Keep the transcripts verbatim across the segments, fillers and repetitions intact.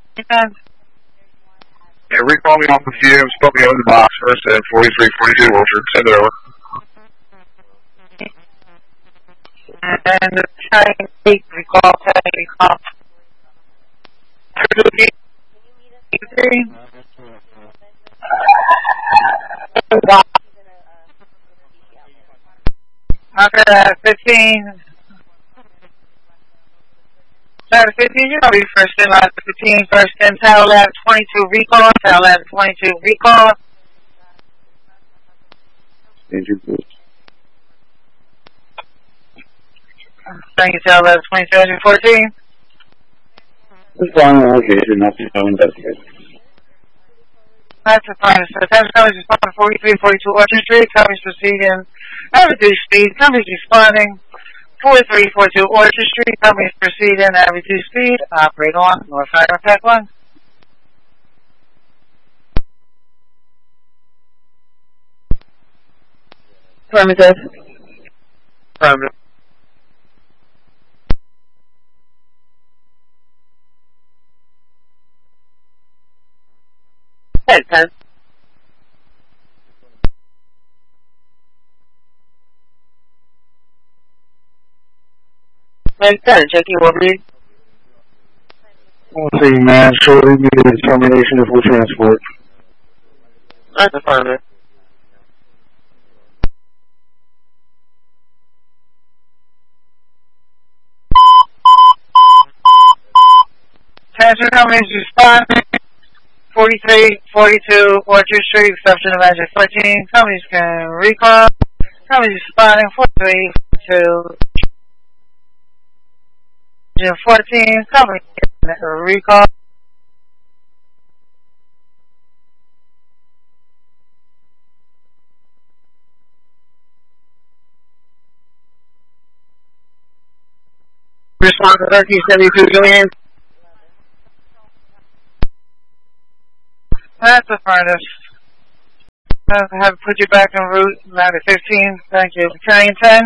ten. Yeah, recall me off the fumes, put me on the box first at forty-three forty-two Orchard, send it over. And the time, eight, recall, ten, recall. Three. Okay, uh, fifteen. Ladder fifteen, you're going to be first in ladder fifteen, first in tower ladder twenty-two recall, tower ladder twenty-two recall. Thank you, tower ladder twenty-two fourteen. It's on the location, not to know investigate. That's a fine. So, Tower Coverage responding forty-three forty-two Orchard Street, coverage proceeding at reduced speed, coverage responding forty-three forty-two Orchard Street, coverage proceeding at reduced speed, operate on, North Fire Impact one. Affirmative. Affirmative. ten ten. ten ten, checking over me. One thing, man, shortly needed termination of full transport. That's affirmative. Tower Coverage responding forty-three forty-two Orchard Street, exception of engine fourteen, companies can recall, companies responding forty-three forty-two engine fourteen, companies can recall. Response to thirteen seventy-two, Julian. That's a furnace. I'll have to put you back en route, ladder fifteen. Thank you. Battalion ten.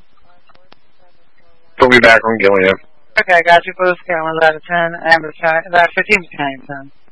Put me back on Gilliam. Okay, I got you, Bruce. Cameron, ladder ten, and battalion, ladder fifteen, battalion ten.